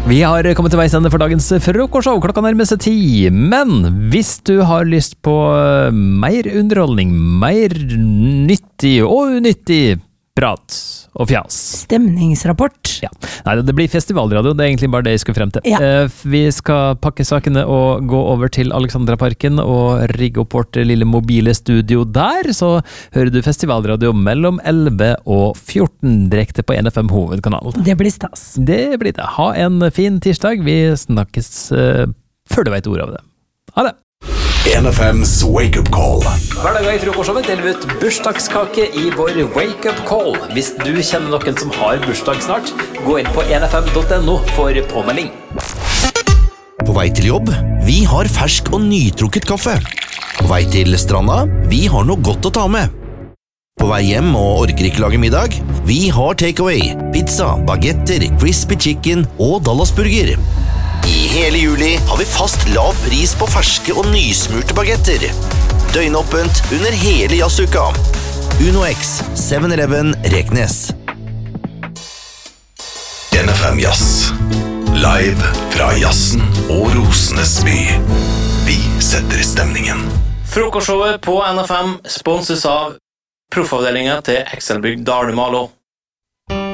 Vi har kommet til veis ende for dagens frokostshow. Klokka nærmer seg 10. Men hvis du har lyst på mer underholdning, mer nyttig og unyttig prat og fjas. Stemningsrapport. Ja. Nei, det blir festivalradio, det er egentlig bare det jeg skal frem til. Ja. Vi skal pakke sakene og gå over til Alexandraparken og rigge opp vårt lille mobile studio der, så hører du festivalradio mellom 11 og 14 direkte på NFM hovedkanal. Det blir stas. Det blir det. Ha en fin tirsdag. Vi snakkes før du vet ordet av det. Ha det! NFM's Wake Up Call. Hver dag i frokostshowet deler vi ut bursdagskake i vår Wake Up Call. Hvis du kjenner noen som har bursdag snart, gå inn på nfm.no for påmelding. På vei til jobb, vi har fersk og nytrukket kaffe. På vei til stranda, vi har noe godt å ta med. På vei hjem og orker ikke lage middag, vi har takeaway, pizza, bagetter, crispy chicken og Dallasburger. I hele juli har vi fast lav pris på ferske og nysmurte bagetter. Døgnåpent under hele jazzuka. Uno X, 7-Eleven, Reknes. NFM Jazz. Live fra jazzen og rosenes by. Vi setter stemningen. Frokostshowet på NFM sponses av Proffavdelingen til Excelbygg Dalemalo.